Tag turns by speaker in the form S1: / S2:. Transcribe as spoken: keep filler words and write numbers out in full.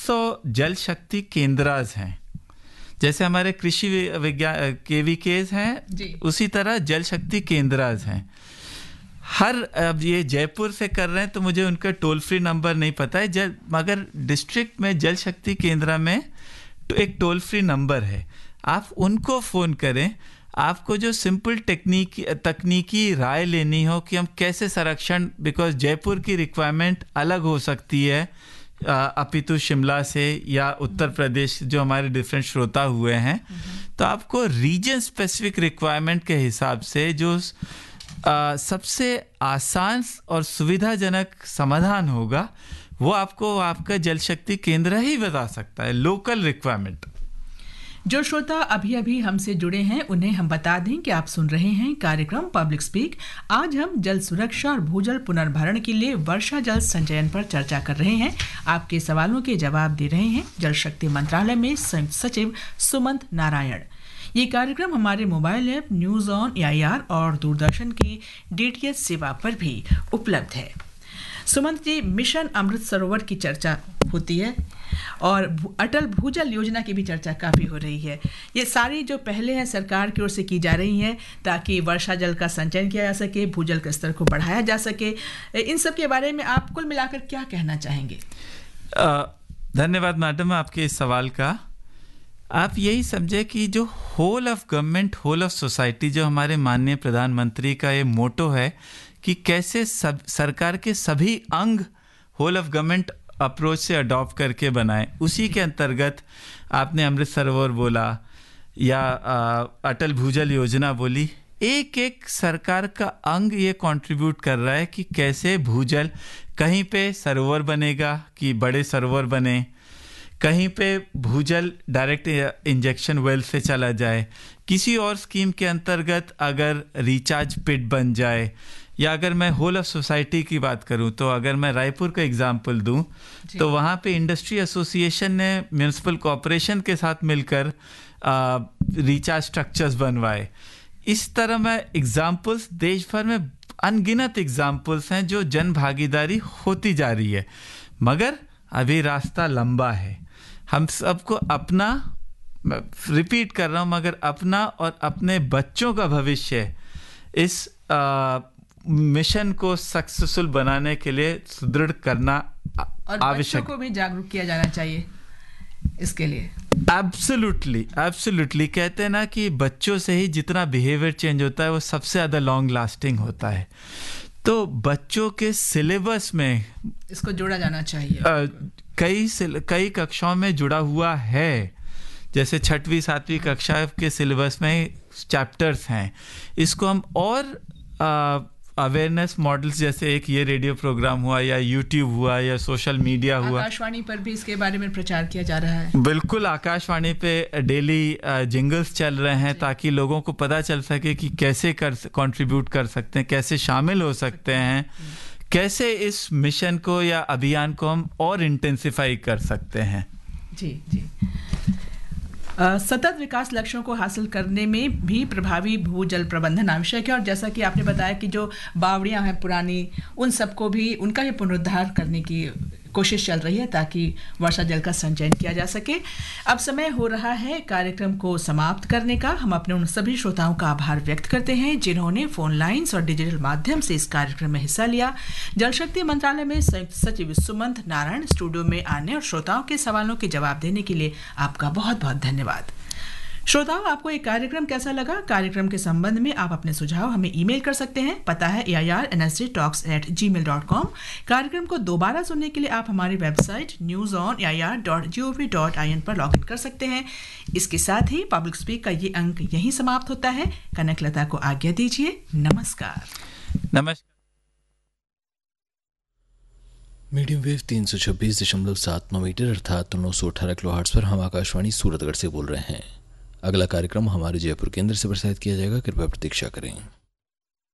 S1: सौ जल शक्ति केंद्राज हैं। जैसे हमारे कृषि विज्ञान केवीकेज हैं, उसी तरह जल शक्ति केंद्राज हैं। हर, अब ये जयपुर से कर रहे हैं तो मुझे उनका टोल फ्री नंबर नहीं पता है, जल मगर डिस्ट्रिक्ट में जल शक्ति केंद्र में तो एक टोल फ्री नंबर है, आप उनको फ़ोन करें। आपको जो सिंपल टेक्निक तकनीकी राय लेनी हो कि हम कैसे संरक्षण, बिकॉज जयपुर की रिक्वायरमेंट अलग हो सकती है अपितु शिमला से या उत्तर प्रदेश, जो हमारे डिफरेंट श्रोता हुए हैं, तो आपको रीजन स्पेसिफिक रिक्वायरमेंट के हिसाब से जो आ, सबसे आसान और सुविधाजनक समाधान होगा वो आपको आपका जल शक्ति केंद्र ही बता सकता है, लोकल रिक्वायरमेंट।
S2: जो श्रोता अभी अभी हमसे जुड़े हैं उन्हें हम बता दें कि आप सुन रहे हैं कार्यक्रम पब्लिक स्पीक। आज हम जल सुरक्षा और भूजल पुनर्भरण के लिए वर्षा जल संचयन पर चर्चा कर रहे हैं। आपके सवालों के जवाब दे रहे हैं जल शक्ति मंत्रालय में संयुक्त सचिव सुमंत नारायण। ये कार्यक्रम हमारे mobile app news on A I R और दूरदर्शन की डी टी एच सेवा पर भी उपलब्ध है। सुमंत जी, मिशन अमृत सरोवर की चर्चा होती है और अटल भूजल योजना की भी चर्चा काफ़ी हो रही है। ये सारी जो पहले हैं सरकार की ओर से की जा रही हैं ताकि वर्षा जल का संचयन किया जा सके, भूजल के स्तर को बढ़ाया जा सके। इन सब के बारे में आप कुल मिलाकर क्या कहना चाहेंगे?
S1: धन्यवाद मैडम आपके इस सवाल का। आप यही समझे कि जो whole of government whole of society, जो हमारे माननीय प्रधानमंत्री का ये मोटो है कि कैसे सब सरकार के सभी अंग होल ऑफ गवर्नमेंट अप्रोच से अडॉप्ट करके बनाएं, उसी के अंतर्गत आपने अमृत सरोवर बोला या आ, अटल भूजल योजना बोली। एक एक सरकार का अंग ये कंट्रीब्यूट कर रहा है कि कैसे भूजल, कहीं पे सरोवर बनेगा कि बड़े सरोवर बने, कहीं पे भूजल डायरेक्ट इंजेक्शन वेल से चला जाए, किसी और स्कीम के अंतर्गत अगर रिचार्ज पिट बन जाए, या अगर मैं होल ऑफ सोसाइटी की बात करूं तो अगर मैं रायपुर का एग्जांपल दूं तो वहाँ पे इंडस्ट्री एसोसिएशन ने म्यूनिसिपल कॉरपोरेशन के साथ मिलकर रिचार्ज स्ट्रक्चर्स बनवाए। इस तरह मैं एग्जांपल्स, देश भर में अनगिनत एग्जांपल्स हैं जो जन भागीदारी होती जा रही है, मगर अभी रास्ता लंबा है। हम सबको अपना, रिपीट कर रहा हूँ, मगर अपना और अपने बच्चों का भविष्य इस आ, मिशन को सक्सेसफुल बनाने के लिए सुदृढ़ करना आवश्यक,
S2: बच्चों को भी जागरूक किया जाना चाहिए इसके लिए।
S1: एब्सोल्युटली एब्सोल्युटली कहते हैं ना कि बच्चों से ही जितना बिहेवियर चेंज होता है वो सबसे ज़्यादा लॉन्ग लास्टिंग होता है। तो बच्चों के सिलेबस में
S2: इसको जोड़ा जाना चाहिए।
S1: आ, कई कई कक्षाओं में जुड़ा हुआ है, जैसे छठवीं सातवीं कक्षा के सिलेबस में चैप्टर्स हैं। इसको हम और आ, अवेयरनेस मॉडल्स, जैसे एक ये रेडियो प्रोग्राम हुआ या यूट्यूब हुआ या सोशल मीडिया हुआ,
S2: आकाशवाणी पर भी इसके बारे में प्रचार किया जा रहा है।
S1: बिल्कुल, आकाशवाणी पे डेली जिंगल्स चल रहे हैं ताकि लोगों को पता चल सके कि कैसे कर कंट्रीब्यूट कर सकते हैं, कैसे शामिल हो सकते हैं, कैसे इस मिशन को या अभियान को हम और इंटेंसिफाई कर सकते हैं।
S2: जी जी Uh, सतत विकास लक्ष्यों को हासिल करने में भी प्रभावी भूजल प्रबंधन आवश्यक है। और जैसा कि आपने बताया कि जो बावड़ियां हैं पुरानी, उन सबको भी, उनका भी पुनरुद्धार करने की कोशिश चल रही है ताकि वर्षा जल का संचयन किया जा सके। अब समय हो रहा है कार्यक्रम को समाप्त करने का। हम अपने उन सभी श्रोताओं का आभार व्यक्त करते हैं जिन्होंने फोन लाइन्स और डिजिटल माध्यम से इस कार्यक्रम में हिस्सा लिया। जल शक्ति मंत्रालय में संयुक्त सचिव सुमंत नारायण स्टूडियो में आने और श्रोताओं के सवालों के जवाब देने के लिए आपका बहुत बहुत धन्यवाद। श्रोताओं, आपको एक कार्यक्रम कैसा लगा? कार्यक्रम के संबंध में आप अपने सुझाव हमें ईमेल कर सकते हैं। पता है ए I R N S D talks eight ji mail dot com. कार्यक्रम को दोबारा सुनने के लिए आप हमारी website news on A I R dot G O V dot I N पर लॉग इन कर सकते हैं। इसके साथ ही पब्लिक स्पीक का ये अंक यहीं समाप्त होता है। कनकलता को आज्ञा दीजिए। नमस्कार।
S1: नमस्कार।
S3: मीडियम वेव तीन सौ छब्बीस दशमलव सात नौ मीटर अर्थात नौ सौ अठारह किलो हर्ट्ज पर हम आकाशवाणी सूरतगढ़ से बोल रहे हैं। अगला कार्यक्रम हमारे जयपुर केंद्र से प्रसारित किया जाएगा, कृपया प्रतीक्षा करें।